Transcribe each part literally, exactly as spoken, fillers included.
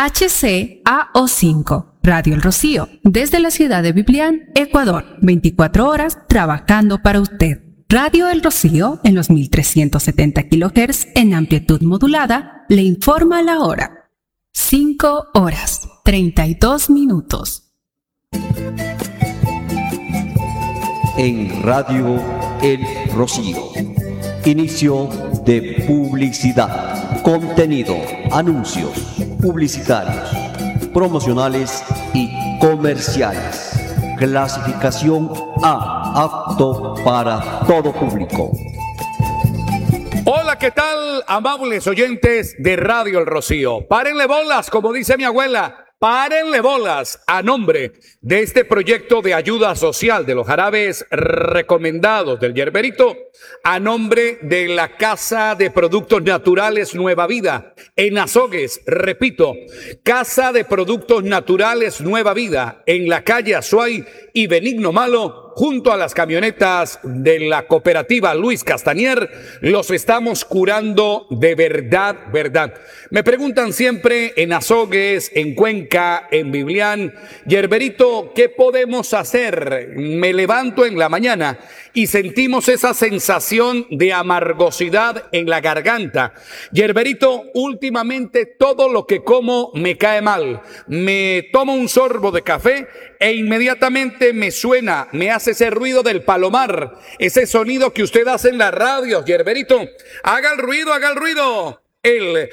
H C A O cinco, Radio El Rocío, desde la ciudad de Biblián, Ecuador, veinticuatro horas trabajando para usted. Radio El Rocío, en los mil trescientos setenta kilohertz en amplitud modulada, le informa la hora. cinco horas, treinta y dos minutos. En Radio El Rocío, inicio de publicidad, contenido, anuncios publicitarios, promocionales y comerciales. Clasificación A, apto para todo público. Hola, ¿qué tal, amables oyentes de Radio El Rocío? Párenle bolas, como dice mi abuela. Párenle bolas a nombre de este proyecto de ayuda social de los jarabes recomendados del Yerberito, a nombre de la Casa de Productos Naturales Nueva Vida en Azogues. Repito, Casa de Productos Naturales Nueva Vida en la calle Azuay y Benigno Malo, junto a las camionetas de la cooperativa Luis Castañer. Los estamos curando de verdad, verdad. Me preguntan siempre en Azogues, en Cuenca, en Biblián: Yerberito, ¿qué podemos hacer? Me levanto en la mañana y sentimos esa sensación de amargosidad en la garganta. Yerberito, últimamente todo lo que como me cae mal. Me tomo un sorbo de café e inmediatamente me suena, me hace ese ruido del palomar, ese sonido que usted hace en la radio. Yerberito, haga el ruido, haga el ruido. El...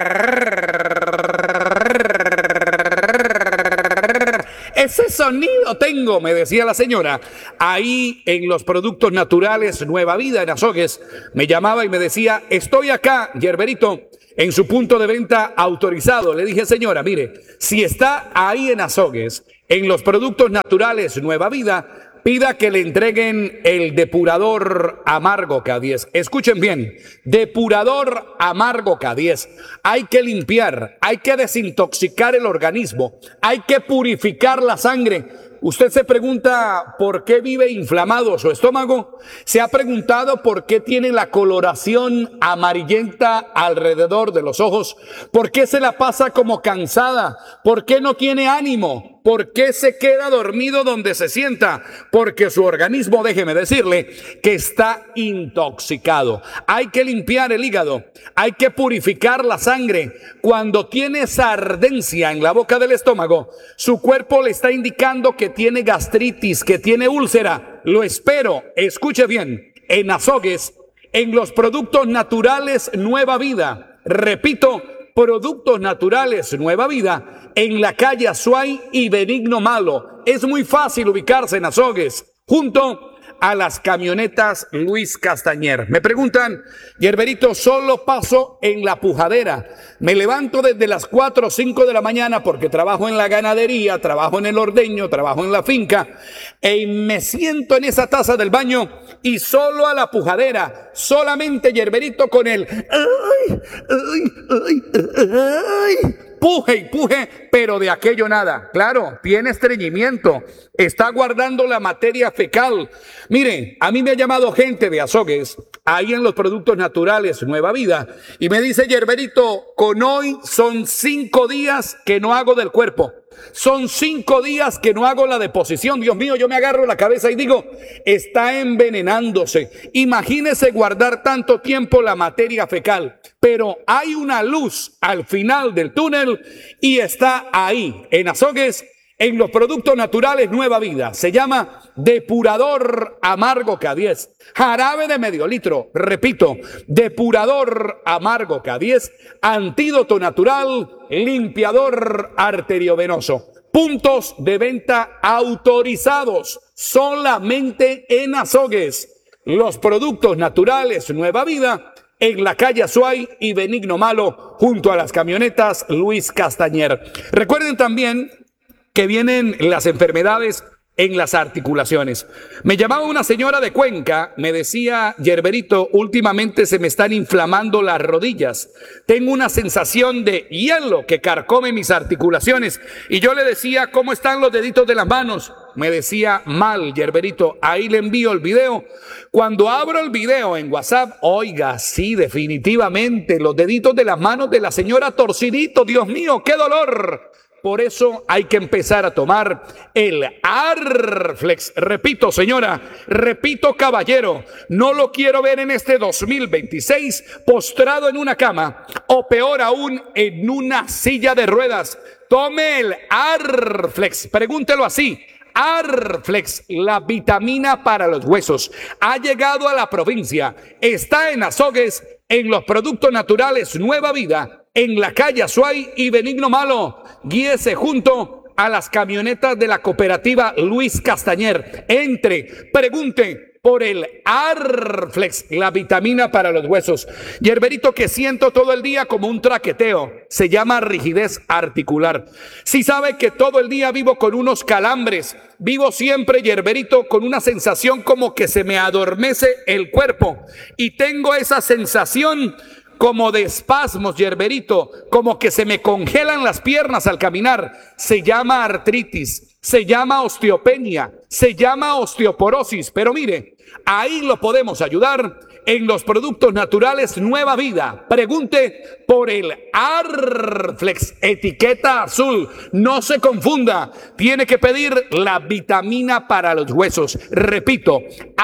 Ese sonido tengo, me decía la señora, ahí en los Productos Naturales Nueva Vida en Azogues. Me llamaba y me decía: estoy acá, Yerberito, en su punto de venta autorizado. Le dije: señora, mire, si está ahí en Azogues, en los Productos Naturales Nueva Vida, pida que le entreguen el depurador amargo K diez. Escuchen bien, depurador amargo K diez. Hay que limpiar, hay que desintoxicar el organismo, hay que purificar la sangre. Usted se pregunta por qué vive inflamado su estómago. ¿Se ha preguntado por qué tiene la coloración amarillenta alrededor de los ojos? ¿Por qué se la pasa como cansada? ¿Por qué no tiene ánimo? ¿Por qué se queda dormido donde se sienta? Porque su organismo, déjeme decirle, que está intoxicado. Hay que limpiar el hígado, hay que purificar la sangre. Cuando tiene esa ardencia en la boca del estómago, su cuerpo le está indicando que tiene gastritis, que tiene úlcera. Lo espero, escuche bien, en Azogues, en los Productos Naturales Nueva Vida. Repito, Productos Naturales Nueva Vida, en la calle Azuay y Benigno Malo. Es muy fácil ubicarse en Azogues, junto a las camionetas Luis Castañer. Me preguntan: Yerberito, solo paso en la pujadera. Me levanto desde las cuatro o cinco de la mañana porque trabajo en la ganadería, trabajo en el ordeño, trabajo en la finca, y me siento en esa taza del baño y solo a la pujadera, solamente, Yerberito, con el ay, ay, ay, ay, puje y puje, pero de aquello nada. Claro, tiene estreñimiento, está guardando la materia fecal. Miren, a mí me ha llamado gente de Azogues, ahí en los Productos Naturales Nueva Vida, y me dice: Yerberito, con hoy son cinco días que no hago del cuerpo. Son cinco días que no hago la deposición. Dios mío, yo me agarro la cabeza y digo: está envenenándose. Imagínese guardar tanto tiempo la materia fecal. Pero hay una luz al final del túnel y está ahí, en Azogues, en los Productos Naturales Nueva Vida. Se llama depurador amargo K diez. Jarabe de medio litro. Repito, depurador amargo K diez. Antídoto natural, limpiador arteriovenoso. Puntos de venta autorizados solamente en Azogues. Los Productos Naturales Nueva Vida, en la calle Azuay y Benigno Malo, junto a las camionetas Luis Castañer. Recuerden también que vienen las enfermedades en las articulaciones. Me llamaba una señora de Cuenca, me decía: Yerberito, últimamente se me están inflamando las rodillas. Tengo una sensación de hielo que carcome mis articulaciones. Y yo le decía: ¿cómo están los deditos de las manos? me decía mal, Yerberito, ahí le envío el video. Cuando abro el video en WhatsApp, oiga, sí, definitivamente, los deditos de las manos de la señora torciditos, Dios mío, qué dolor. Por eso hay que empezar a tomar el Arflex. Repito, señora, repito, caballero, no lo quiero ver en este dos mil veintiséis postrado en una cama o peor aún en una silla de ruedas. Tome el Arflex, pregúntelo así. Arflex, la vitamina para los huesos, ha llegado a la provincia, está en Azogues, en los productos naturales Nueva Vida, en la calle Azuay y Benigno Malo. Guíese junto a las camionetas de la cooperativa Luis Castañer. Entre, pregunte por el Arflex, la vitamina para los huesos. Yerberito, que siento todo el día como un traqueteo, se llama rigidez articular. Si sabe que todo el día vivo con unos calambres, vivo siempre, Yerberito, con una sensación como que se me adormece el cuerpo y tengo esa sensación como de espasmos, Yerberito, como que se me congelan las piernas al caminar. Se llama artritis, se llama osteopenia, se llama osteoporosis, pero mire, ahí lo podemos ayudar en los productos naturales Nueva Vida. Pregunte por el Arflex, etiqueta azul. No se confunda, tiene que pedir la vitamina para los huesos. Repito,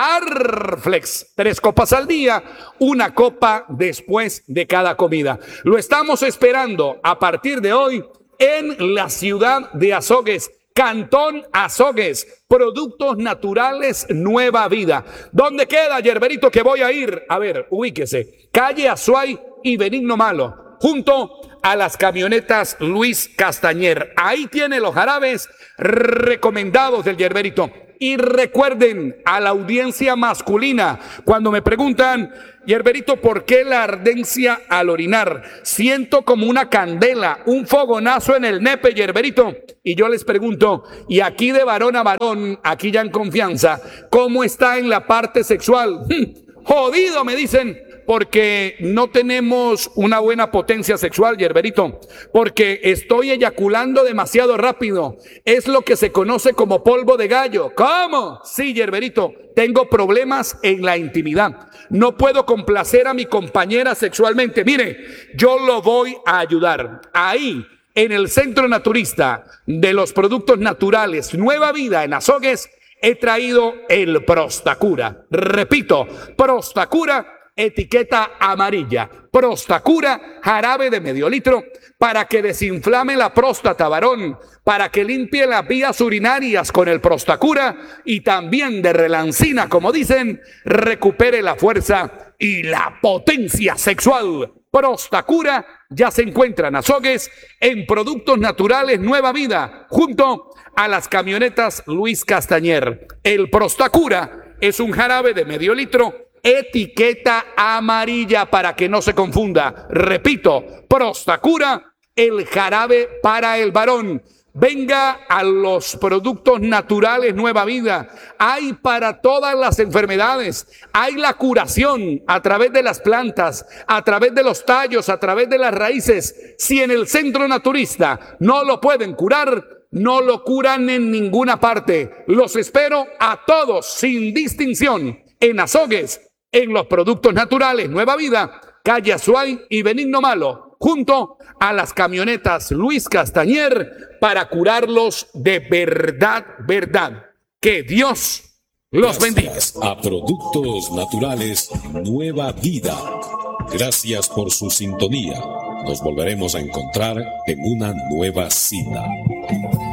Arflex, tres copas al día, una copa después de cada comida. Lo estamos esperando a partir de hoy en la ciudad de Azogues, Cantón Azogues, productos naturales Nueva Vida. ¿Dónde queda, Yerberito, que voy a ir? A ver, ubíquese. Calle Azuay y Benigno Malo, junto a las camionetas Luis Castañer. Ahí tiene los jarabes recomendados del Yerberito. Y recuerden a la audiencia masculina, cuando me preguntan, Yerberito, ¿por qué la ardencia al orinar? Siento como una candela, un fogonazo en el nepe, Yerberito. Y yo les pregunto, y aquí de varón a varón, aquí ya en confianza, ¿cómo está en la parte sexual? ¡Hmm! Jodido, me dicen, porque no tenemos una buena potencia sexual, Yerberito, porque estoy eyaculando demasiado rápido. Es lo que se conoce como polvo de gallo. ¿Cómo? Sí, Yerberito, tengo problemas en la intimidad. No puedo complacer a mi compañera sexualmente. Mire, yo lo voy a ayudar. Ahí, en el Centro Naturista de los Productos Naturales Nueva Vida en Azogues, he traído el Prostacura. Repito, Prostacura, etiqueta amarilla. Prostacura, jarabe de medio litro, para que desinflame la próstata, varón, para que limpie las vías urinarias con el Prostacura y también de relancina, como dicen, recupere la fuerza y la potencia sexual. Prostacura ya se encuentra en Azogues, en Productos Naturales Nueva Vida, junto a las camionetas Luis Castañer. El Prostacura es un jarabe de medio litro, etiqueta amarilla para que no se confunda. Repito, Prostacura, el jarabe para el varón. Venga a los productos naturales Nueva Vida. Hay para todas las enfermedades. Hay la curación a través de las plantas, a través de los tallos, a través de las raíces. Si en el Centro Naturista no lo pueden curar, no lo curan en ninguna parte. Los espero a todos sin distinción en Azogues, en los productos naturales Nueva Vida, calle Azuay y Benigno Malo, junto a las camionetas Luis Castañer, para curarlos de verdad, verdad. Que Dios los bendiga. A Productos Naturales Nueva Vida. Gracias por su sintonía. Nos volveremos a encontrar en una nueva cita.